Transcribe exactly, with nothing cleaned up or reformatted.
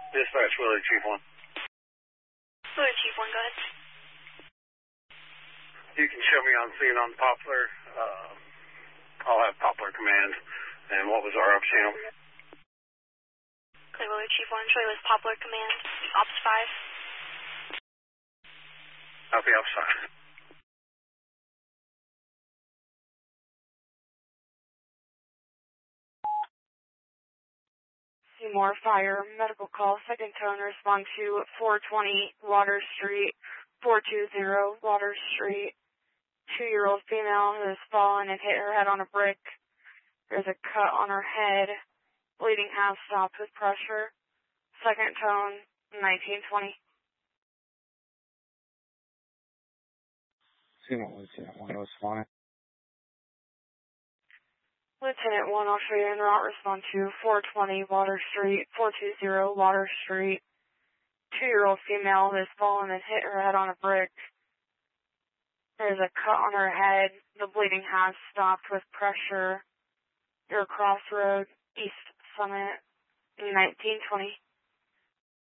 Dispatch, Willard, Chief one. Willard, Chief one, go ahead. You can show me on scene on Poplar. Uh, I'll have Poplar command. And what was our ops channel? Okay, Willard, Chief one, show you with Poplar command. Ops five. Copy, Ops five. Seymour Fire, medical call, second tone, respond to four twenty Water Street, four two zero Water Street. Two-year-old female who has fallen and hit her head on a brick. There's a cut on her head. Bleeding has stopped with pressure. Second tone, nineteen twenty. Seymour, Lieutenant one, respond. Lieutenant one, I'll show you en route, respond to four twenty Water Street, four two zero Water Street. Two-year-old female who has fallen and hit her head on a brick. There's a cut on her head. The bleeding has stopped with pressure. Your crossroad, East Summit, nineteen twenty.